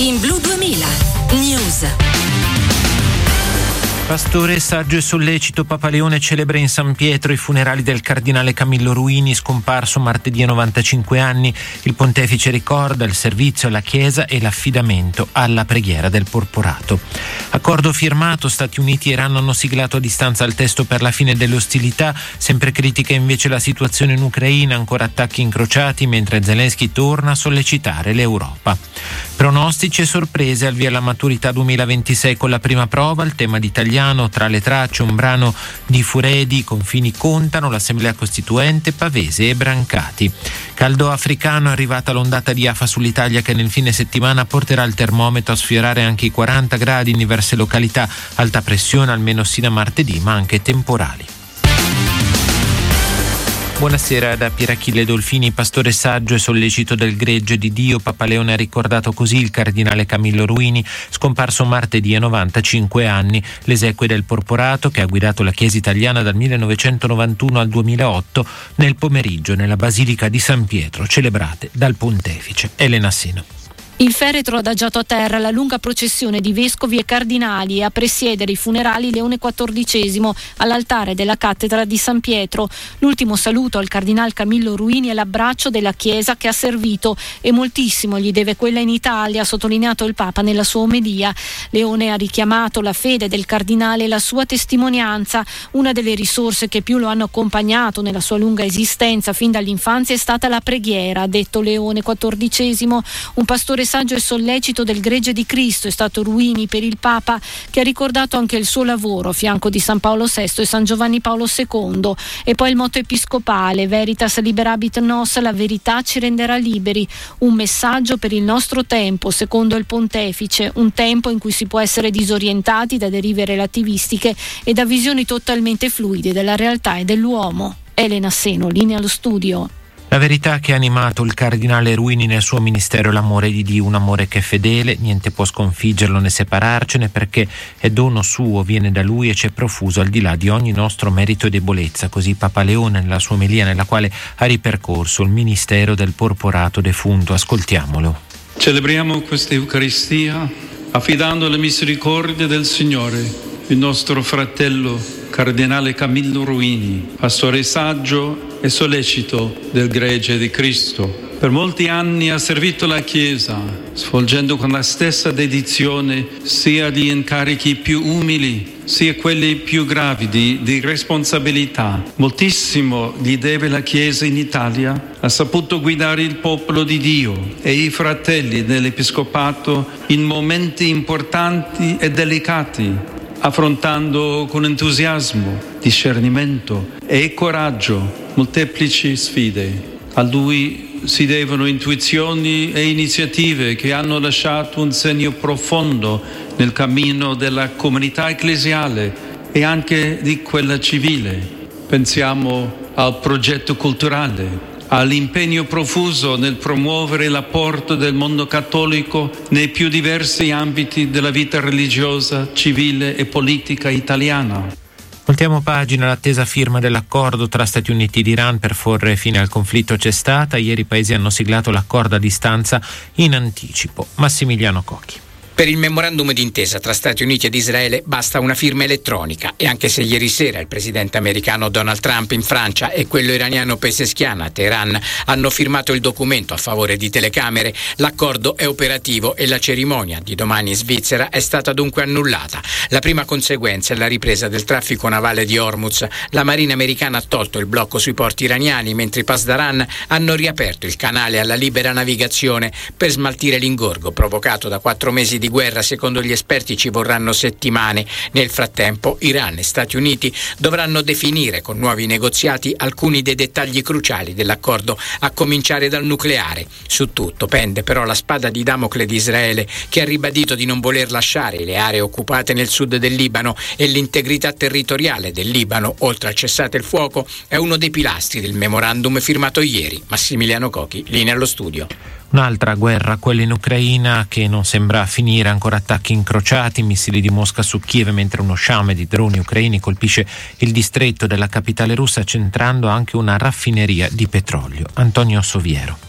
in Blu 2000 News. Pastore saggio e sollecito, Papa Leone celebra in San Pietro i funerali del cardinale Camillo Ruini, scomparso martedì a 95 anni. Il pontefice ricorda il servizio alla Chiesa e l'affidamento alla preghiera del porporato. Accordo firmato, Stati Uniti e Iran hanno siglato a distanza il testo per la fine delle ostilità. Sempre critica invece la situazione in Ucraina, ancora attacchi incrociati, mentre Zelensky torna a sollecitare l'Europa. Pronostici e sorprese al via la maturità 2026 con la prima prova, il tema d'italiano, tra le tracce un brano di Furedi, i confini contano, l'Assemblea Costituente, Pavese e Brancati. Caldo africano, è arrivata l'ondata di afa sull'Italia che nel fine settimana porterà il termometro a sfiorare anche i 40 gradi in diverse località, alta pressione almeno sino a martedì, ma anche temporali. Buonasera da Pierachille Dolfini, pastore saggio e sollecito del gregge di Dio. Papa Leone ha ricordato così il cardinale Camillo Ruini, scomparso martedì a 95 anni. Le esequie del porporato, che ha guidato la Chiesa italiana dal 1991 al 2008, nel pomeriggio nella Basilica di San Pietro, celebrate dal pontefice. Elena Seno. Il feretro adagiato a terra, la lunga processione di vescovi e cardinali e a presiedere i funerali Leone XIV all'altare della cattedra di San Pietro. L'ultimo saluto al cardinal Camillo Ruini è l'abbraccio della Chiesa che ha servito e moltissimo gli deve quella in Italia, ha sottolineato il Papa nella sua omelia. Leone ha richiamato la fede del cardinale e la sua testimonianza. Una delle risorse che più lo hanno accompagnato nella sua lunga esistenza fin dall'infanzia è stata la preghiera, ha detto Leone XIV. Un pastore saggio e sollecito del gregge di Cristo è stato Ruini per il Papa, che ha ricordato anche il suo lavoro a fianco di San Paolo VI e San Giovanni Paolo II. E poi il motto episcopale Veritas liberabit nos, la verità ci renderà liberi, un messaggio per il nostro tempo secondo il pontefice, un tempo in cui si può essere disorientati da derive relativistiche e da visioni totalmente fluide della realtà e dell'uomo. Elena Seno, linea allo studio. La verità che ha animato il cardinale Ruini nel suo ministero è l'amore di Dio, un amore che è fedele, niente può sconfiggerlo né separarcene, perché è dono suo, viene da lui e c'è profuso al di là di ogni nostro merito e debolezza. Così Papa Leone nella sua omelia, nella quale ha ripercorso il ministero del porporato defunto. Ascoltiamolo. Celebriamo questa Eucaristia affidando alla misericordia del Signore il nostro fratello cardinale Camillo Ruini, pastore saggio e sollecito del gregge di Cristo. Per molti anni ha servito la Chiesa, svolgendo con la stessa dedizione sia gli incarichi più umili sia quelli più gravi di responsabilità. Moltissimo gli deve la Chiesa in Italia, ha saputo guidare il popolo di Dio e i fratelli dell'Episcopato in momenti importanti e delicati, affrontando con entusiasmo, discernimento e coraggio molteplici sfide. A lui si devono intuizioni e iniziative che hanno lasciato un segno profondo nel cammino della comunità ecclesiale e anche di quella civile. Pensiamo al progetto culturale, all'impegno profuso nel promuovere l'apporto del mondo cattolico nei più diversi ambiti della vita religiosa, civile e politica italiana. Voltiamo pagina, l'attesa firma dell'accordo tra Stati Uniti ed Iran per porre fine al conflitto c'è stata. Ieri i paesi hanno siglato l'accordo a distanza in anticipo. Massimiliano Cocchi. Per il memorandum d'intesa tra Stati Uniti ed Israele basta una firma elettronica e anche se ieri sera il presidente americano Donald Trump in Francia e quello iraniano Pezeshkian a Teheran hanno firmato il documento a favore di telecamere, l'accordo è operativo e la cerimonia di domani in Svizzera è stata dunque annullata. La prima conseguenza è la ripresa del traffico navale di Hormuz. La Marina americana ha tolto il blocco sui porti iraniani, mentre i Pasdaran hanno riaperto il canale alla libera navigazione per smaltire l'ingorgo provocato da 4 mesi di guerra. Secondo gli esperti ci vorranno settimane. Nel frattempo Iran e Stati Uniti dovranno definire con nuovi negoziati alcuni dei dettagli cruciali dell'accordo, a cominciare dal nucleare. Su tutto pende però la spada di Damocle di Israele, che ha ribadito di non voler lasciare le aree occupate nel sud del Libano, e l'integrità territoriale del Libano, oltre al cessate il fuoco, è uno dei pilastri del memorandum firmato ieri. Massimiliano Cocchi, linea allo studio. Un'altra guerra, quella in Ucraina, che non sembra finire, ancora attacchi incrociati, missili di Mosca su Kiev, mentre uno sciame di droni ucraini colpisce il distretto della capitale russa, centrando anche una raffineria di petrolio. Antonio Soviero.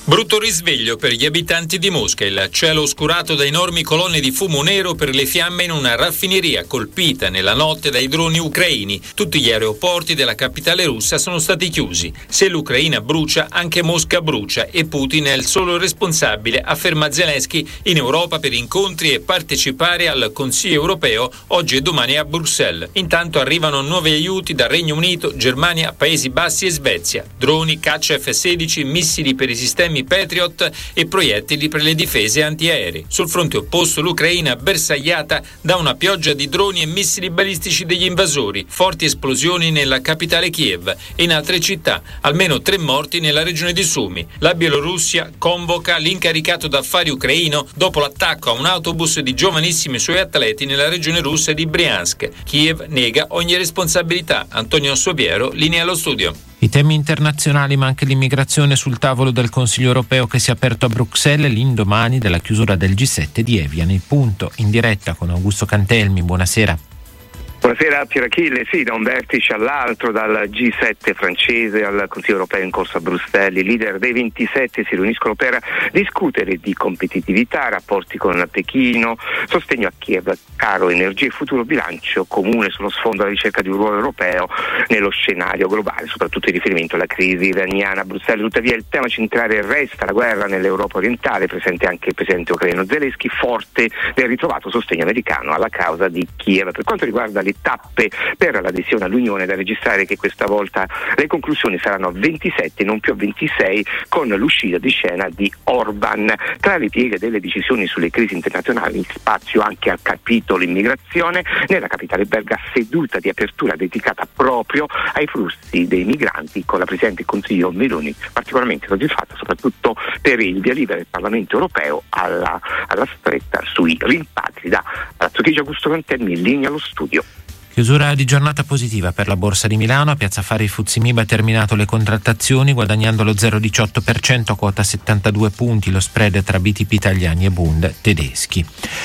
Brutto risveglio per gli abitanti di Mosca, il cielo oscurato da enormi colonne di fumo nero per le fiamme in una raffineria colpita nella notte dai droni ucraini. Tutti gli aeroporti della capitale russa sono stati chiusi. Se l'Ucraina brucia, anche Mosca brucia e Putin è il solo responsabile, afferma Zelensky in Europa per incontri e partecipare al Consiglio europeo oggi e domani a Bruxelles. Intanto arrivano nuovi aiuti da Regno Unito, Germania, Paesi Bassi e Svezia. Droni, caccia F-16, missili per i sistemi Patriot e proiettili per le difese antiaeree. Sul fronte opposto l'Ucraina bersagliata da una pioggia di droni e missili balistici degli invasori, forti esplosioni nella capitale Kiev e in altre città, almeno 3 morti nella regione di Sumy. La Bielorussia convoca l'incaricato d'affari ucraino dopo l'attacco a un autobus di giovanissimi suoi atleti nella regione russa di Briansk. Kiev nega ogni responsabilità. Antonio Sobiero, linea allo studio. I temi internazionali ma anche l'immigrazione sul tavolo del Consiglio europeo che si è aperto a Bruxelles l'indomani della chiusura del G7 di Evian. Il punto in diretta con Augusto Cantelmi. Buonasera. Buonasera Pier Achille, sì, da un vertice all'altro, dal G7 francese al Consiglio europeo in corso a Bruxelles. I leader dei 27 si riuniscono per discutere di competitività, rapporti con Pechino, sostegno a Kiev, caro energia e futuro bilancio comune sullo sfondo alla ricerca di un ruolo europeo nello scenario globale, soprattutto in riferimento alla crisi iraniana. A Bruxelles tuttavia il tema centrale resta la guerra nell'Europa orientale, presente anche il presidente ucraino Zelensky, forte del ritrovato sostegno americano alla causa di Kiev. Per quanto riguarda le tappe per l'adesione all'Unione, da registrare che questa volta le conclusioni saranno a 27 non più a 26, con l'uscita di scena di Orban. Tra le pieghe delle decisioni sulle crisi internazionali, spazio anche al capitolo immigrazione. Nella capitale belga seduta di apertura dedicata proprio ai flussi dei migranti, con la Presidente del Consiglio Meloni particolarmente soddisfatta soprattutto per il via libera del Parlamento europeo alla stretta sui rimpatri. Da Palazzo Chigi, Augusto Cantelmi, in linea allo studio. Chiusura di giornata positiva per la Borsa di Milano. A Piazza Affari FTSE MIB ha terminato le contrattazioni guadagnando lo 0,18% a quota 72 punti, lo spread tra BTP italiani e Bund tedeschi.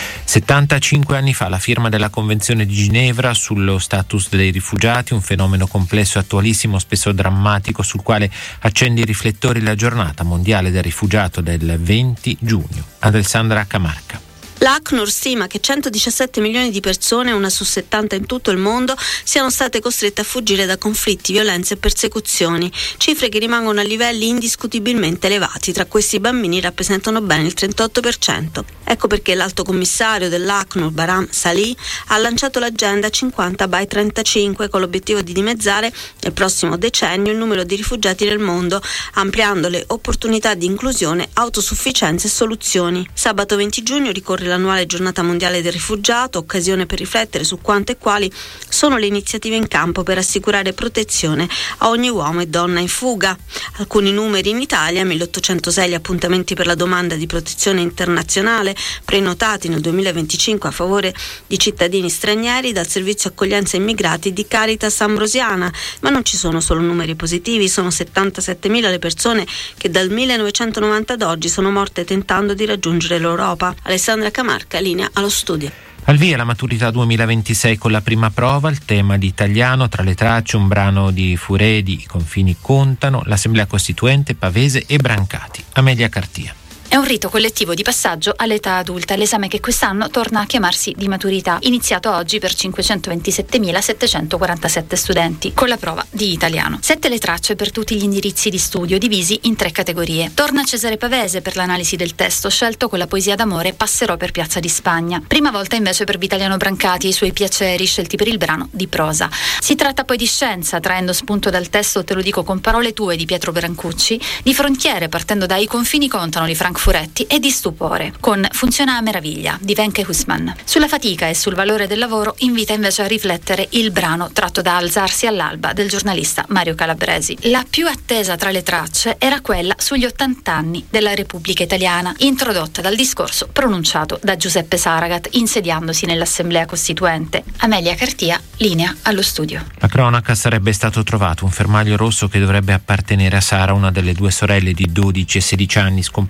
75 anni fa la firma della Convenzione di Ginevra sullo status dei rifugiati, un fenomeno complesso e attualissimo, spesso drammatico, sul quale accende i riflettori la giornata mondiale del rifugiato del 20 giugno. Alessandra Camarca. L'ACNUR stima che 117 milioni di persone, una su 70 in tutto il mondo, siano state costrette a fuggire da conflitti, violenze e persecuzioni, cifre che rimangono a livelli indiscutibilmente elevati. Tra questi i bambini rappresentano ben il 38%. Ecco perché l'alto commissario dell'ACNUR, Bahram Salih, ha lanciato l'agenda 50 by 35 con l'obiettivo di dimezzare nel prossimo decennio il numero di rifugiati nel mondo, ampliando le opportunità di inclusione, autosufficienza e soluzioni. Sabato 20 giugno ricorre l'annuale giornata mondiale del rifugiato, occasione per riflettere su quante e quali sono le iniziative in campo per assicurare protezione a ogni uomo e donna in fuga. Alcuni numeri: in Italia 1806 gli appuntamenti per la domanda di protezione internazionale prenotati nel 2025 a favore di cittadini stranieri dal servizio accoglienza immigrati di Caritas Ambrosiana. Ma non ci sono solo numeri positivi, sono 77.000 le persone che dal 1990 ad oggi sono morte tentando di raggiungere l'Europa. Alessandra Camarca, linea allo studio. Al via la maturità 2026 con la prima prova, il tema di Italiano, tra le tracce un brano di Furedi, I confini contano, l'Assemblea Costituente, Pavese e Brancati. Amelia Cartia. È un rito collettivo di passaggio all'età adulta, l'esame che quest'anno torna a chiamarsi di maturità, iniziato oggi per 527.747 studenti, con la prova di italiano. 7 le tracce per tutti gli indirizzi di studio, divisi in 3 categorie. Torna Cesare Pavese per l'analisi del testo, scelto con la poesia d'amore Passerò per Piazza di Spagna. Prima volta invece per Vitaliano Brancati e i suoi piaceri, scelti per il brano di prosa. Si tratta poi di scienza, traendo spunto dal testo Te lo dico con parole tue di Pietro Brancucci, di frontiere, partendo da I confini contano di Frank Furetti, e di stupore, con Funziona a meraviglia di Wenke Hussmann. Sulla fatica e sul valore del lavoro invita invece a riflettere il brano tratto da Alzarsi all'alba del giornalista Mario Calabresi. La più attesa tra le tracce era quella sugli 80 anni della Repubblica Italiana, introdotta dal discorso pronunciato da Giuseppe Saragat insediandosi nell'Assemblea Costituente. Amelia Cartia, linea allo studio. La cronaca: sarebbe stato trovato un fermaglio rosso che dovrebbe appartenere a Sara, una delle 2 sorelle di 12 e 16 anni scomparse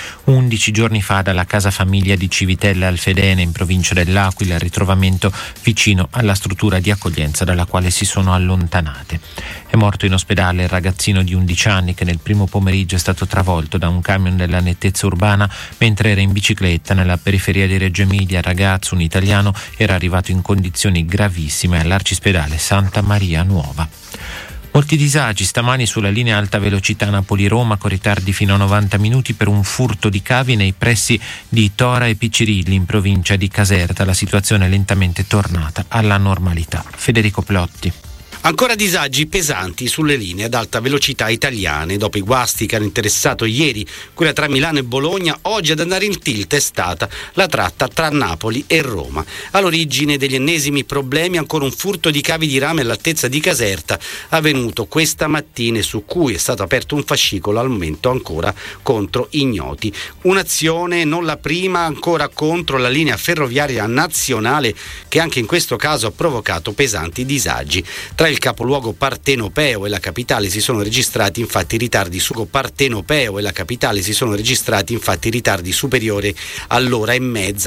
11 giorni fa dalla casa famiglia di Civitella al Fedene in provincia dell'Aquila, il ritrovamento vicino alla struttura di accoglienza dalla quale si sono allontanate. È morto in ospedale il ragazzino di 11 anni che nel primo pomeriggio è stato travolto da un camion della nettezza urbana mentre era in bicicletta nella periferia di Reggio Emilia. Il ragazzo, un italiano, era arrivato in condizioni gravissime all'arcispedale Santa Maria Nuova. Molti disagi stamani sulla linea alta velocità Napoli-Roma, con ritardi fino a 90 minuti per un furto di cavi nei pressi di Tora e Piccirilli in provincia di Caserta. La situazione è lentamente tornata alla normalità. Federico Plotti. Ancora disagi pesanti sulle linee ad alta velocità italiane. Dopo i guasti che hanno interessato ieri quella tra Milano e Bologna, oggi ad andare in tilt è stata la tratta tra Napoli e Roma. All'origine degli ennesimi problemi ancora un furto di cavi di rame all'altezza di Caserta, avvenuto questa mattina e su cui è stato aperto un fascicolo, al momento ancora contro ignoti. Un'azione, non la prima, ancora contro la linea ferroviaria nazionale, che anche in questo caso ha provocato pesanti disagi. Tra il capoluogo partenopeo e la capitale si sono registrati infatti ritardi superiori all'ora e mezza